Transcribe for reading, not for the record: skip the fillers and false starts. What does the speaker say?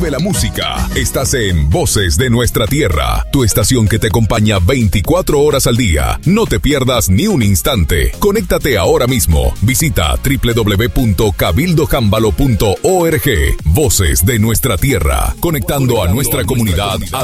Vive la música. Estás en Voces de Nuestra Tierra, tu estación que te acompaña 24 horas al día. No te pierdas ni un instante. Conéctate ahora mismo. Visita www.cabildojambalo.org. Voces de Nuestra Tierra, conectando a nuestra comunidad a